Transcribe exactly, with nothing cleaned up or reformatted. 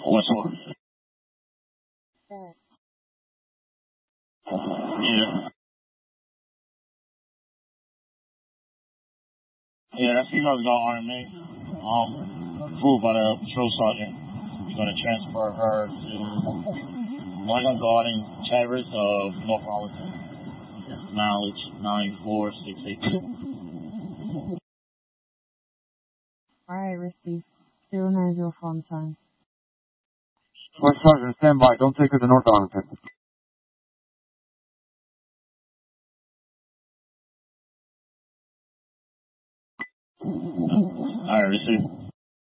What's up? Yeah. Yeah, that female's got armed me. Um, approved by the patrol sergeant. He's gonna transfer her to one guarding terrorist of North Arlington. Knowledge nine four six eight two. Alright, receive. zero nine zero four on time. West Sergeant, stand by. Don't take her to North Arlington. Alright, receive.